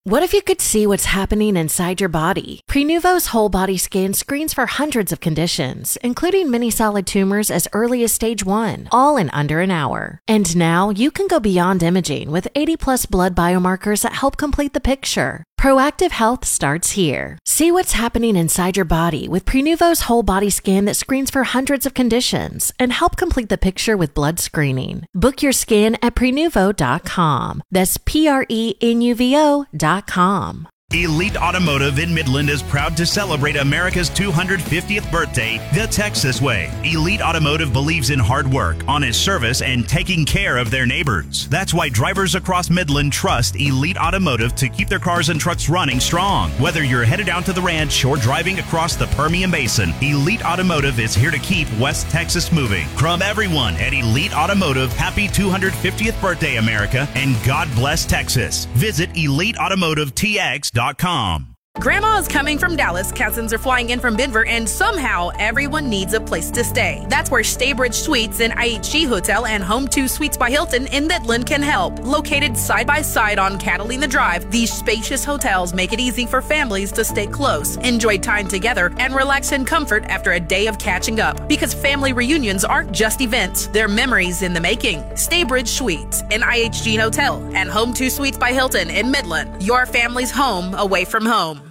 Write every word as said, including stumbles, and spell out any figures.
What if you could see what's happening inside your body? Prenuvo's whole body scan screens for hundreds of conditions, including many solid tumors as early as stage one, all in under an hour. And now you can go beyond imaging with eighty plus blood biomarkers that help complete the picture. Proactive health starts here. See what's happening inside your body with Prenuvo's whole body scan that screens for hundreds of conditions and help complete the picture with blood screening. Book your scan at prenuvo dot com. That's P R E N U V O dot com. Elite Automotive in Midland is proud to celebrate America's two hundred fiftieth birthday the Texas way. Elite Automotive believes in hard work, honest service, and taking care of their neighbors. That's why drivers across Midland trust Elite Automotive to keep their cars and trucks running strong. Whether you're headed down to the ranch or driving across the Permian Basin, Elite Automotive is here to keep West Texas moving. From everyone at Elite Automotive, happy two hundred fiftieth birthday, America, and God bless Texas. Visit elite automotive t x dot com. Grandma is coming from Dallas, cousins are flying in from Denver, and somehow everyone needs a place to stay. That's where Staybridge Suites and I H G Hotel and Home two Suites by Hilton in Midland can help. Located side by side on Catalina Drive, these spacious hotels make it easy for families to stay close, enjoy time together, and relax in comfort after a day of catching up. Because family reunions aren't just events, they're memories in the making. Staybridge Suites and I H G Hotel and Home two Suites by Hilton in Midland, your family's home away from home.